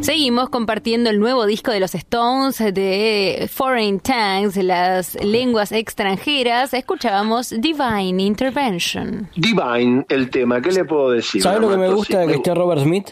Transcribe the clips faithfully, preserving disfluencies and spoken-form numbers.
Seguimos compartiendo el nuevo disco de los Stones, de Foreign Tongues, las lenguas extranjeras. Escuchábamos Divine Intervention. Divine, el tema, ¿qué le puedo decir? ¿Sabes lo que me gusta de que esté Robert Smith?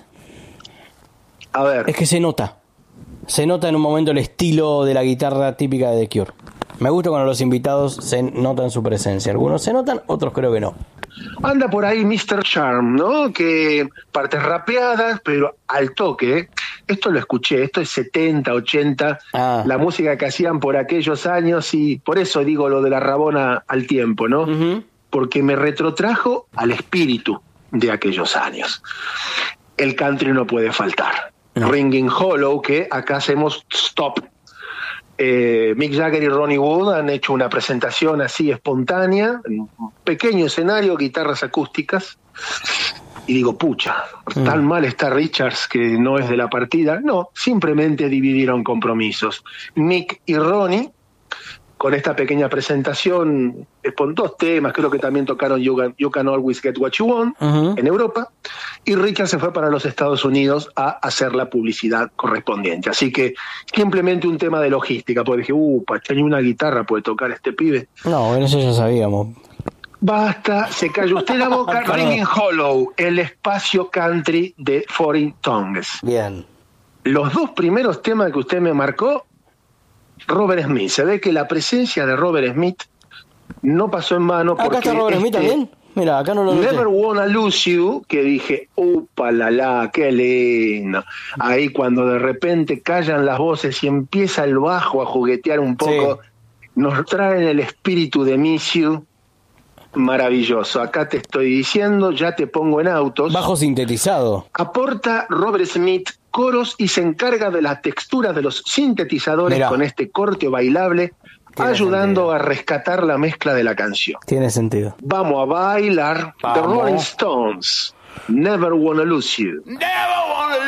A ver. Es que se nota. Se nota en un momento el estilo de la guitarra típica de The Cure. Me gusta cuando los invitados se notan su presencia. Algunos se notan, otros creo que no. Anda por ahí mister Charm, ¿no? Que partes rapeadas, pero al toque, ¿eh? Esto lo escuché, esto es setenta, ochenta, ah. La música que hacían por aquellos años, y por eso digo lo de la Rabona al tiempo, ¿no? Uh-huh. Porque me retrotrajo al espíritu de aquellos años. El country no puede faltar. No. Ringing Hollow, que acá hacemos stop. Eh, Mick Jagger y Ronnie Wood han hecho una presentación así espontánea, en un pequeño escenario, guitarras acústicas, y digo, pucha, mm. tan mal está Richards que no es de la partida. No, simplemente dividieron compromisos. Mick y Ronnie, con esta pequeña presentación, con dos temas, creo que también tocaron You Can, you can Always Get What You Want, uh-huh, en Europa, y Richard se fue para los Estados Unidos a hacer la publicidad correspondiente. Así que simplemente un tema de logística, porque dije, uh, pacha, ni una guitarra puede tocar este pibe. No, bueno, eso ya sabíamos. Basta, se cayó usted la boca. Ringing Hollow, el espacio country de Foreign Tongues. Bien. Los dos primeros temas que usted me marcó, Robert Smith. Se ve que la presencia de Robert Smith no pasó en vano. Acá está Robert este, Smith también. Mira, acá no lo noté. Never Wanna Lose You, que dije, upa la la, qué lindo. Ahí cuando de repente callan las voces y empieza el bajo a juguetear un poco, sí, nos traen el espíritu de Miss You. Maravilloso. Acá te estoy diciendo, ya te pongo en autos. Bajo sintetizado. Aporta Robert Smith coros y se encarga de las texturas de los sintetizadores. Mirá, con este corte bailable, ayudando sentido. a rescatar la mezcla de la canción. Tiene sentido. Vamos a bailar. Vamos. The Rolling Stones, Never Wanna Lose You. Never wanna